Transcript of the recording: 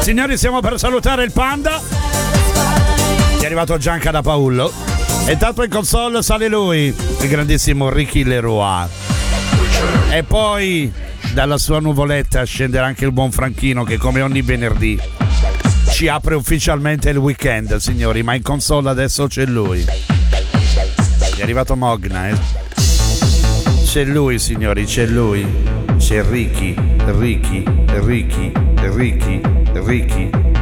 Signori, stiamo per salutare il Panda. È arrivato Gianca da Paolo. E intanto in console sale lui, il grandissimo Ricky Leroy. E poi dalla sua nuvoletta scenderà anche il buon Franchino, che come ogni venerdì ci apre ufficialmente il weekend, signori. Ma in console adesso c'è lui. È arrivato Mogna, eh? C'è lui, signori, c'è lui. C'è Ricky.